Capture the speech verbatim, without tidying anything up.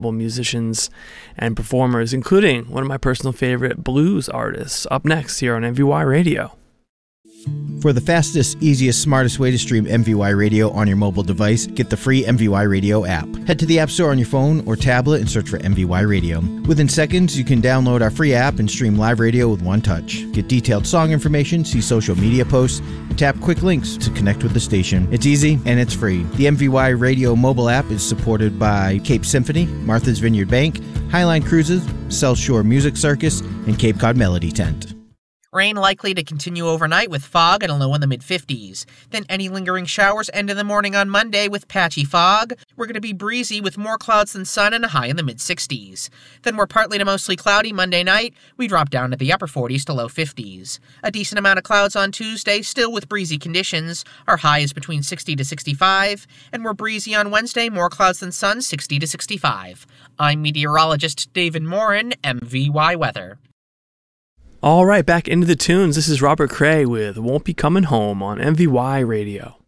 musicians and performers, including one of my personal favorite blues artists, up next here on M V Y Radio. For the fastest, easiest, smartest way to stream M V Y Radio on your mobile device, get the free M V Y Radio app. Head to the App Store on your phone or tablet and search for M V Y Radio. Within seconds, you can download our free app and stream live radio with one touch. Get detailed song information, see social media posts, and tap quick links to connect with the station. It's easy and it's free. The M V Y Radio mobile app is supported by Cape Symphony, Martha's Vineyard Bank, Highline Cruises, South Shore Music Circus, and Cape Cod Melody Tent. Rain likely to continue overnight with fog and a low in the mid-fifties. Then any lingering showers end in the morning on Monday with patchy fog. We're going to be breezy with more clouds than sun and a high in the mid-sixties. Then we're partly to mostly cloudy Monday night. We drop down to the upper forties to low fifties. A decent amount of clouds on Tuesday, still with breezy conditions. Our high is between sixty to sixty-five. And we're breezy on Wednesday, more clouds than sun, sixty to sixty-five. I'm meteorologist David Morin, M V Y Weather. All right, back into the tunes. This is Robert Cray with Won't Be Coming Home on M V Y Radio.